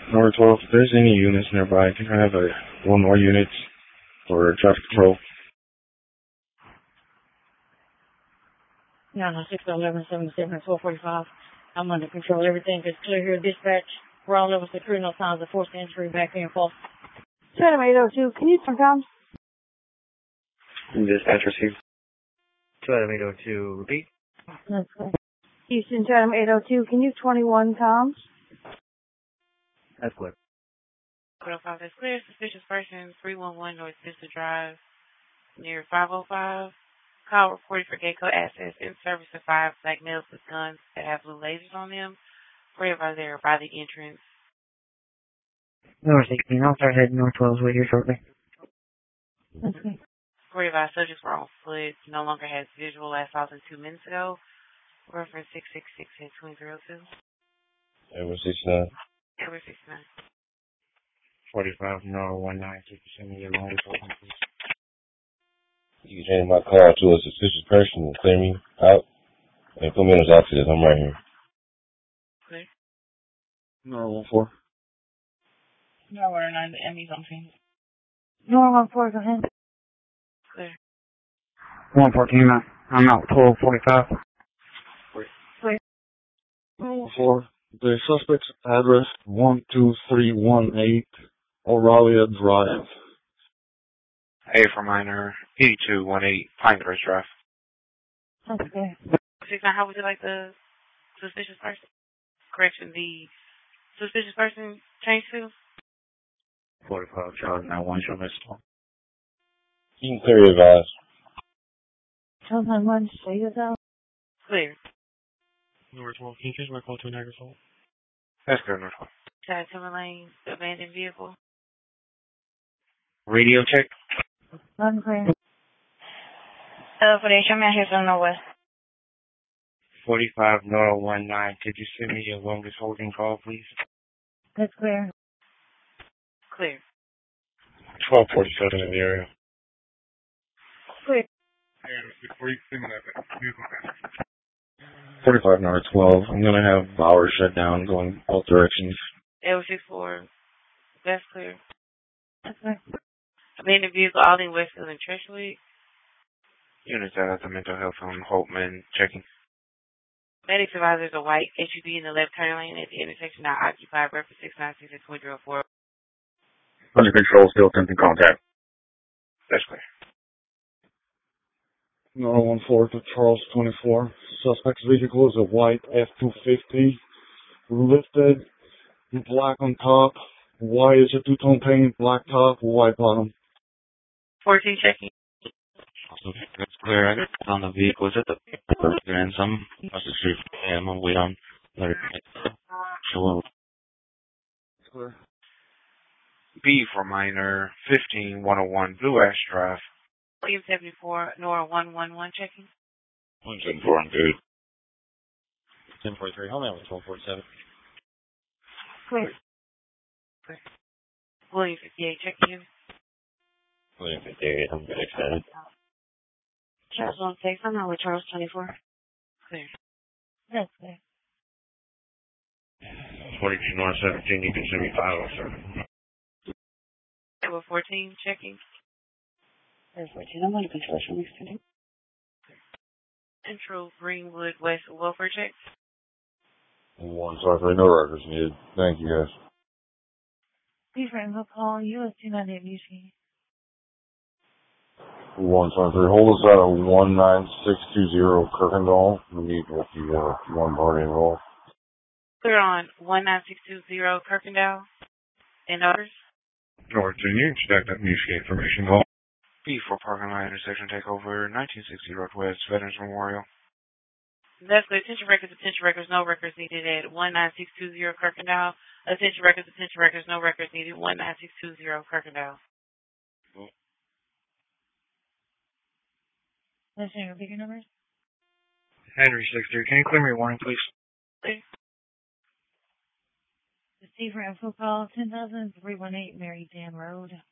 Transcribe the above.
Number 12, if there's any units nearby, can I have one more unit for traffic control? No, 611-77-445. I'm under control. Everything is clear here. Dispatch. We're all levels of crew. No signs of forced entry. Back here and forth. Chatham 802, can you turn comms? Dispatch received. Chatham 802, repeat. That's good. Houston, Chatham 802, can you 21 comms? That's clear. 405, that's clear. Suspicious person, 311 North Vista Drive, near 505. Call reported for Geico assets in service of 5 black males with guns that have blue lasers on them. Where are they by the entrance? North 16, I'll start heading north 12 with you shortly. Okay. 45 subjects were on foot, no longer has visual last saw than 2 minutes ago. Reference 666-2002. Edward 69. Edward 69. 45 no 19, send me your long report, please. You can change my car to a suspicious person and clear me out and put me in his office. I'm right here. Clear. No, 14. No, 9, the Emmy's on scene. North 14, go ahead. Clear. 114, I'm out 1245. Clear. 4. The suspect's address 12318 Aurelia Drive. A for minor, 8218 Pinehurst Drive. Okay. 69, how would you like the suspicious person? Correction, the suspicious person changed to? 45 Charlie 91, show me storm. You can clear your advice. Charles 91, show you this out. Clear. Number 12, can you change my call to an aggressor? That's good, North 12. Chad Timberlane, abandoned vehicle. Radio check. Unclear. For the show me out here from Northwest. 45 Nora 19, could you send me your longest holding call, please? That's clear. Clear. 1247 in the area. Clear. 45 Nora 12, I'm going to have Bauer shut down going both directions. Edward 64, that's clear. That's clear. Abandoned vehicle, Alding Westfield and Treshwick. Units out at the mental health home, Holtman, checking. Medic supervisors a white SUV in the left turn lane at the intersection now occupied. Reference 696-2004. Under control, still attempting contact. That's clear. Nora 14 to Charles 24. Suspect's vehicle is a white F-250. Lifted, black on top. White is a two-tone paint, black top, white bottom. 14 checking. That's clear. I got on the vehicle. Is it the and some? That's the street. Yeah, I'm gonna wait on. Let it show up. Clear. B for minor, 15101 Blue Ash Drive. William 74, Nora 111 checking. 174, I'm good. 1043, home out with 1247. Clear. William 58 checking. William 58, I'm good, excited. Charles 16, I'm out with Charles 24. Clear. That's clear. 42 North 17, you can send me 507. Edward 14 checking. There's 14, I'm under control. Show me extending. Central Greenwood West welfare check. 153, no records needed. Thank you, guys. Please Rainbow call US 298 Music. 123, hold us out of 19620 Kirkendall. We need one party involved. Clear on 19620 Kirkendall and others. North Junior, expect that music information call. B for parking lot intersection takeover, 1960 Northwest Veterans Memorial. That's good. Attention records, no records needed at 19620 Kirkendall. Attention records, no records needed, 19620 Kirkendall. Let's see your bigger numbers. Henry 63, can you clear me a warning, please? Okay. The Steve for info call 10,318 Mary Dan Road.